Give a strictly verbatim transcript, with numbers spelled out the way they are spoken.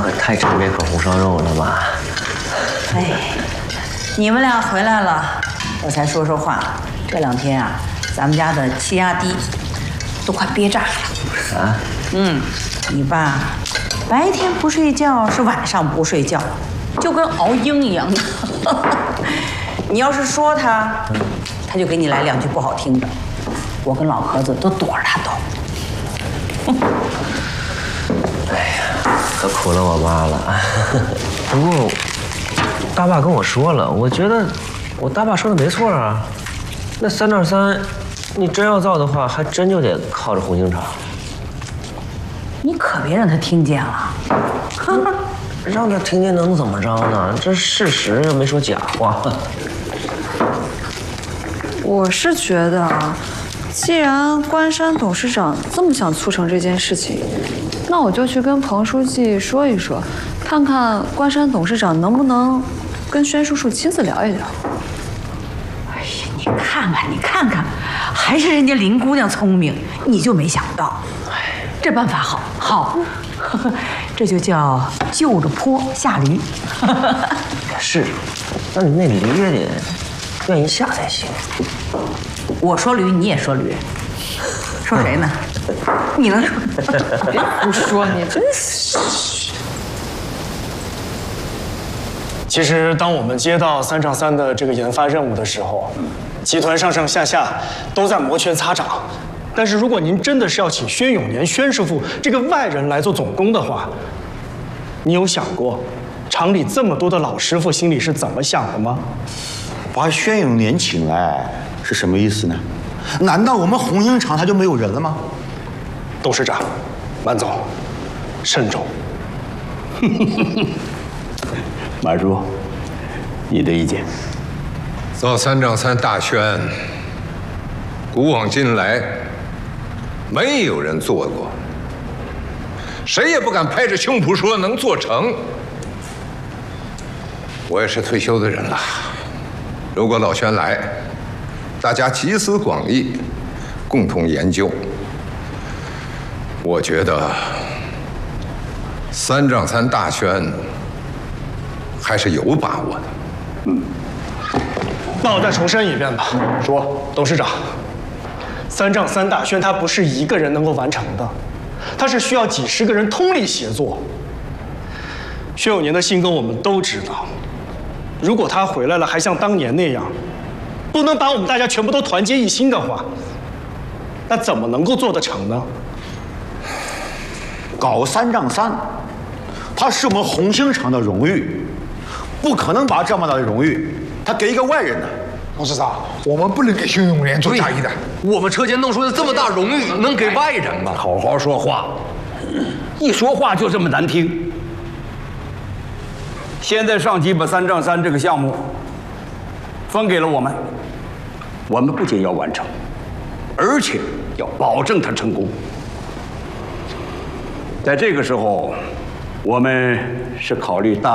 可太吃这口红烧肉了吧？ 哎，你们俩回来了，我才说说话。这两天啊，咱们家的气压低，都快憋炸了。 啊？ 嗯，你爸白天不睡觉，是晚上不睡觉，就跟熬鹰一样的。你要是说他，他就给你来两句不好听的。我跟老壳子都躲着他都。 哎呀，可苦了我妈了。不过，大爸跟我说了，我觉得我大爸说的没错啊。那三兆三，你真要造的话，还真就得靠着红星厂。 你可别让他听见了。 让他听见能怎么着呢？这事实又没说假话。 我是觉得啊，既然关山董事长这么想促成这件事情，那我就去跟彭书记说一说，看看关山董事长能不能跟宣叔叔亲自聊一聊。 哎呀，你看看，你看看，还是人家林姑娘聪明，你就没想到。这办法好，好，这就叫就着坡下驴。 是，那你那驴也得愿意下才行。 我说驴，你也说驴，说谁呢？你能说？ 别胡说，你真是。 其实，当我们接到三丈三的这个研发任务的时候，集团上上下下都在摩拳擦掌。但是，如果您真的是要请宣永年宣师傅这个外人来做总工的话，你有想过，厂里这么多的老师傅心里是怎么想的吗？ 把宣永年请来是什么意思呢？难道我们红鹰厂他就没有人了吗？ 董事长，马总，慎重。 马叔，你的意见？ 造三丈三大轩，古往今来，没有人做过，谁也不敢拍着胸脯说能做成。我也是退休的人了，如果老轩来，大家集思广益，共同研究，我觉得三丈三大轩还是有把握的。 嗯，那我再重申一遍吧。说，董事长，三丈三大轩它不是一个人能够完成的，它是需要几十个人通力协作。薛永年的性格我们都知道，如果他回来了还像当年那样，不能把我们大家全部都团结一心的话，那怎么能够做得成呢？ 搞三丈三，他是我们红星厂的荣誉，不可能把这么大的荣誉他给一个外人的。 董事长，我们不能给薛永年做嫁衣的。 我们车间弄出来这么大荣誉，能给外人吗？ 好好说话，一说话就这么难听。现在上级把三丈三这个项目分给了我们，我们不仅要完成，而且要保证它成功。在这个时候，我们是考虑大。